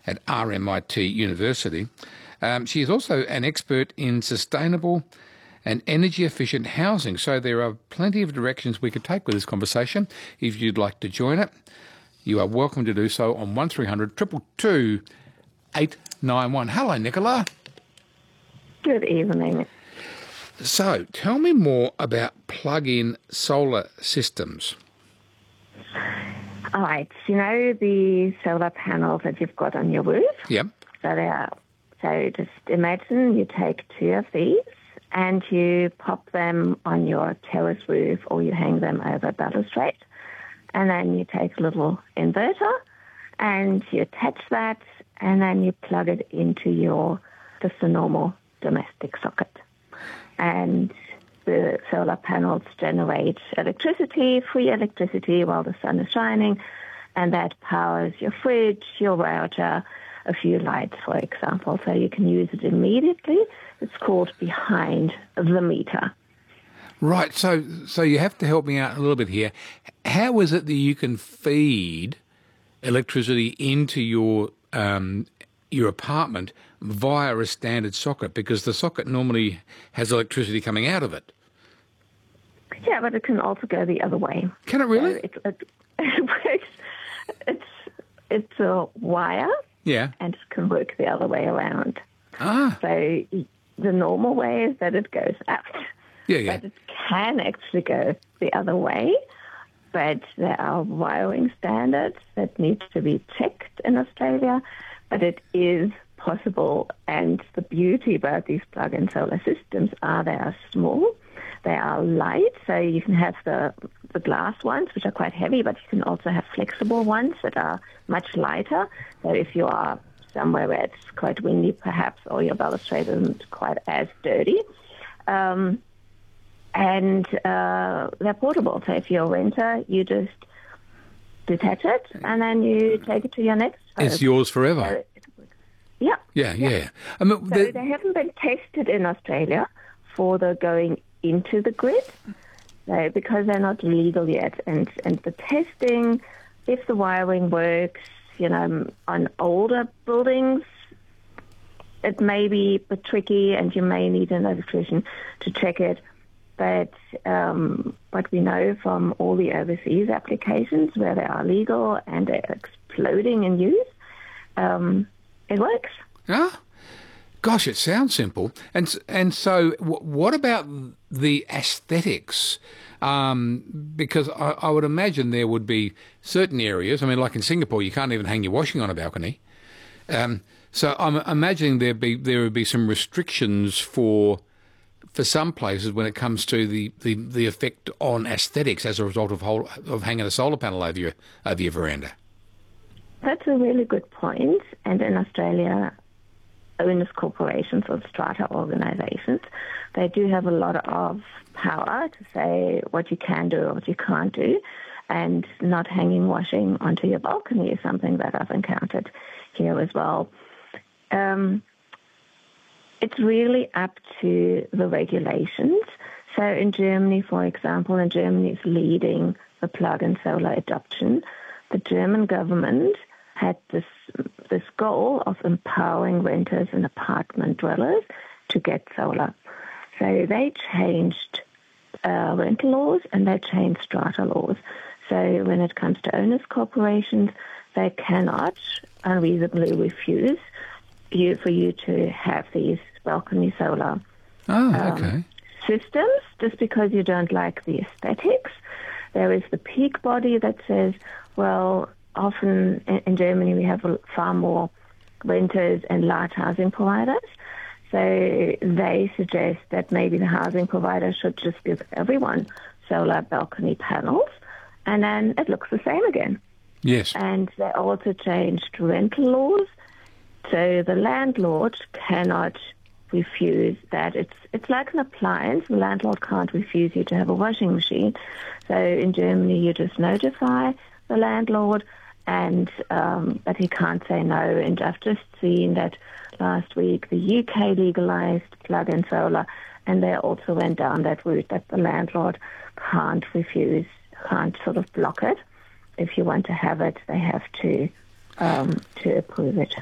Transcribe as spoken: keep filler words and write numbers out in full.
at R M I T University. Um, she is also an expert in sustainable and energy-efficient housing. So there are plenty of directions we could take with this conversation. If you'd like to join it, you are welcome to do so on one three hundred two two two eight nine one. Hello, Nicola. Good evening. So tell me more about plug-in solar systems. All right. So you know the solar panels that you've got on your roof? Yep. So they are. So just imagine you take two of these and you pop them on your terrace roof or you hang them over a balustrade. And then you take a little inverter and you attach that and then you plug it into your, just a normal domestic socket. And the solar panels generate electricity, free electricity while the sun is shining, and that powers your fridge, your router, a few lights, for example. So you can use it immediately. It's called behind the meter. Right. So, so you have to help me out a little bit here. How is it that you can feed electricity into your um, your apartment via a standard socket? Because the socket normally has electricity coming out of it. Yeah, but it can also go the other way. Can it really? So it, it, it works. It's it's a wire. Yeah. And it can work the other way around. Ah. So the normal way is that it goes out. Yeah, yeah. But it can actually go the other way. But there are wiring standards that need to be checked in Australia. But it is possible. And the beauty about these plug-in solar systems are they are small. They are light, so you can have the, the glass ones, which are quite heavy, but you can also have flexible ones that are much lighter. So if you are somewhere where it's quite windy, perhaps, or your balustrade isn't quite as dirty. Um, and uh, they're portable. So if you're a renter, you just detach it, and then you take it to your next home. It's yours forever. So, yeah. Yeah, yeah. yeah. I mean, so they haven't been tested in Australia for the going into the grid, so because they're not legal yet, and, and the testing, if the wiring works, you know, on older buildings, it may be a bit tricky and you may need an electrician to check it. But um, what we know from all the overseas applications where they are legal and they're exploding in use, um, it works. Yeah. Gosh, it sounds simple. And and so w- what about the aesthetics? Um, because I, I would imagine there would be certain areas, I mean, like in Singapore, you can't even hang your washing on a balcony. Um, so I'm imagining there'd be, there would be some restrictions for for some places when it comes to the, the, the effect on aesthetics as a result of whole, of hanging a solar panel over your, over your veranda. That's a really good point. And in Australia, owners corporations or strata organizations, they do have a lot of power to say what you can do or what you can't do, and not hanging washing onto your balcony is something that I've encountered here as well. Um, it's really up to the regulations. So in Germany, for example, and Germany is leading the plug-in solar adoption, the German government had this this goal of empowering renters and apartment dwellers to get solar. So they changed uh, rental laws and they changed strata laws. So when it comes to owners corporations, they cannot unreasonably refuse you for you to have these balcony solar oh, um, okay. systems just because you don't like the aesthetics. There is the peak body that says, well, often in Germany we have far more renters and large housing providers. So they suggest that maybe the housing provider should just give everyone solar balcony panels, and then it looks the same again. Yes. And they also changed rental laws. So the landlord cannot refuse that. It's it's like an appliance. The landlord can't refuse you to have a washing machine. So in Germany, you just notify the landlord, and um, but he can't say no. And I've just seen that last week the U K legalized plug-in solar, and they also went down that route that the landlord can't refuse, can't sort of block it. If you want to have it, they have to um, to approve it.